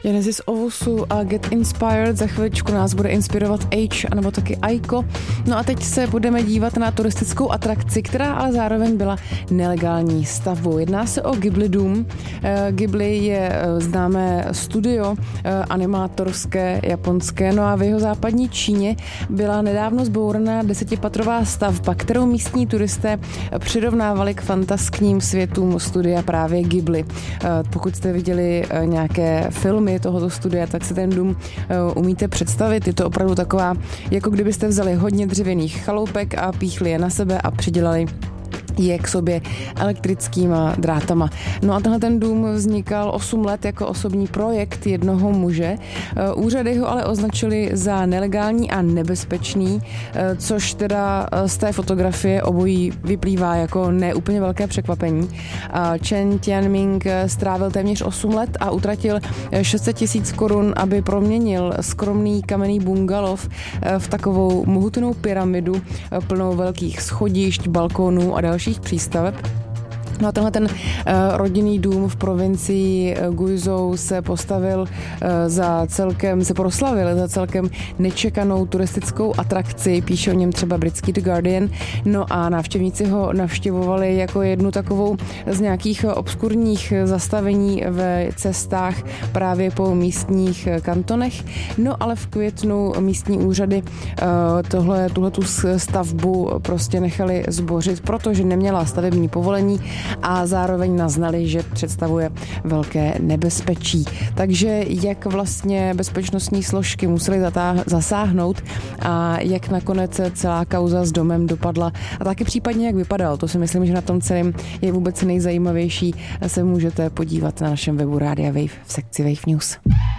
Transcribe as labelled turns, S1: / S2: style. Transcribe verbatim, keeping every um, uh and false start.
S1: Genesis Ovusu a Get Inspired, za chviličku nás bude inspirovat H, anebo taky Aiko. No a teď se budeme dívat na turistickou atrakci, která ale zároveň byla nelegální stavbou. Jedná se o Ghibli Dům. Ghibli je známé studio animátorské, japonské, no a v jeho západní Číně byla nedávno zbouraná desetipatrová stavba, kterou místní turisté přirovnávali k fantaskním světům studia právě Ghibli. Pokud jste viděli nějaké filmy tohoto studia, tak si ten dům uh, umíte představit. Je to opravdu taková, jako kdybyste vzali hodně dřevěných chaloupek a píchli je na sebe a přidělali je k sobě elektrickýma drátama. No a tenhle ten dům vznikal osm let jako osobní projekt jednoho muže. Úřady ho ale označili za nelegální a nebezpečný, což teda z té fotografie obojí vyplývá jako neúplně velké překvapení. Chen Tianming strávil téměř osm let a utratil šest set tisíc korun, aby proměnil skromný kamenný bungalov v takovou mohutnou pyramidu plnou velkých schodišť, balkónů a dalších přístaveb. No a tenhle ten uh, rodinný dům v provincii uh, Guizhou se postavil uh, za celkem, se proslavil za celkem nečekanou turistickou atrakci, píše o něm třeba britský The Guardian, no a návštěvníci ho navštěvovali jako jednu takovou z nějakých obskurních zastavení ve cestách právě po místních kantonech, no ale v květnu místní úřady uh, tohle, tuhletu stavbu prostě nechali zbořit, protože neměla stavební povolení a zároveň naznali, že představuje velké nebezpečí. Takže jak vlastně bezpečnostní složky musely zasáhnout a jak nakonec celá kauza s domem dopadla a taky případně jak vypadal. To si myslím, že na tom celém je vůbec nejzajímavější. Se můžete podívat na našem webu Rádia Wave v sekci Wave News.